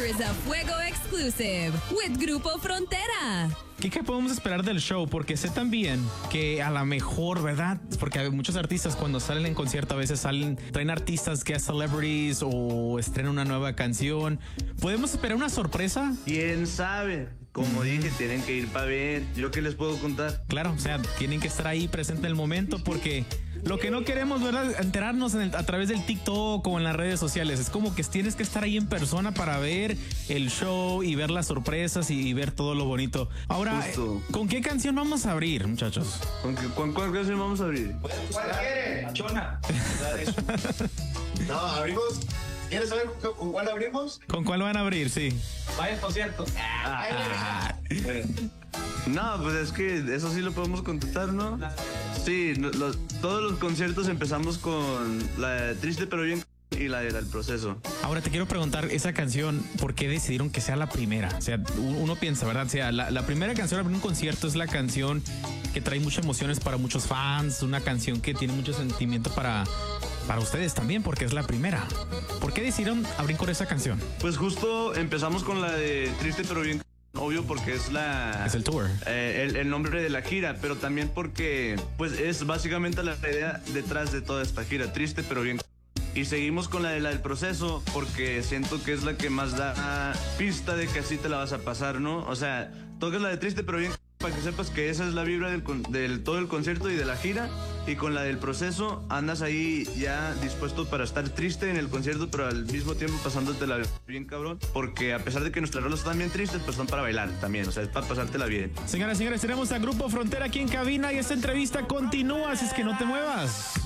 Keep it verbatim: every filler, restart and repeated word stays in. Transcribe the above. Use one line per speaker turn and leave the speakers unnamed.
Here is a Fuego exclusive with Grupo Frontera.
¿Qué, ¿Qué podemos esperar del show? Porque sé también que a lo mejor, ¿verdad? Porque hay muchos artistas cuando salen en concierto a veces salen, traen artistas que es celebrities o estrenan una nueva canción. ¿Podemos esperar una sorpresa?
¿Quién sabe? Como dije, tienen que ir para ver. ¿Yo qué les puedo contar?
Claro, o sea, tienen que estar ahí presente en el momento porque lo que no queremos, ¿verdad? Enterarnos en el, a través del TikTok o en las redes sociales. Es como que tienes que estar ahí en persona para ver el show y ver las sorpresas y, y ver todo lo bonito. Ahora,
Justo.
¿con qué canción vamos a abrir, muchachos?
¿Con, qué, con cuál canción vamos a abrir?
¿Cuál quiere? Chona. No, abrimos. ¿Quieres saber con, con cuál abrimos?
¿Con cuál van a abrir? Sí.
Vaya al concierto.
Ah,
No, pues es que eso sí lo podemos contestar, ¿no? Sí, no, los, todos los conciertos empezamos con la de Triste pero Bien y la del Proceso.
ahora te quiero preguntar, esa canción, ¿por qué decidieron que sea la primera? O sea, uno piensa, ¿verdad? O sea, la, la primera canción a abrir un concierto es la canción que trae muchas emociones para muchos fans, una canción que tiene mucho sentimiento para, para ustedes también, porque es la primera. ¿Por qué decidieron abrir con esa canción?
Pues justo empezamos con la de Triste pero Bien, obvio porque es la...
Es el tour.
Eh, el, el nombre de la gira, pero también porque pues es básicamente la idea detrás de toda esta gira, Triste pero Bien. Y seguimos con la de la del Proceso porque siento que es la que más da pista de que así te la vas a pasar, ¿no? O sea, tocas la de Triste pero Bien para que sepas que esa es la vibra del, del todo el concierto y de la gira. Y con la del Proceso andas ahí ya dispuesto para estar triste en el concierto, pero al mismo tiempo pasándotela bien cabrón. Porque a pesar de que nuestras rolas están bien tristes, pues son para bailar también, o sea, es para pasártela bien.
Señoras y señores, tenemos a Grupo Frontera aquí en cabina y esta entrevista continúa, así es que no te muevas.